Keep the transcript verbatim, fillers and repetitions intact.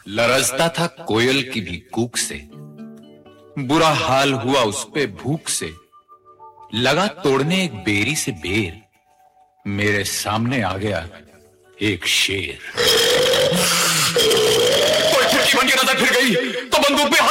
लरजता था कोयल की भी कूक से, बुरा हाल हुआ उस पे भूख से। लगा तोड़ने एक बेरी से बेर, मेरे सामने आ गया एक शेर। कोई खिड़की बन के नजर फिर गई तो बंदूक पे